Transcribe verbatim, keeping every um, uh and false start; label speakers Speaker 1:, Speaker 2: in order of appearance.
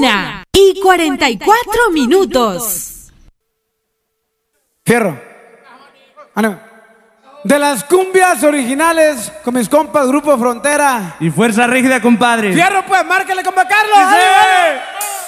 Speaker 1: Una y cuarenta y cuatro minutos.
Speaker 2: Fierro. Ah, no. De las cumbias originales con mis compas Grupo Frontera
Speaker 3: y Fuerza Rígida, compadre.
Speaker 2: Fierro, pues, márquele, compa Carlos.
Speaker 3: ¡Sí!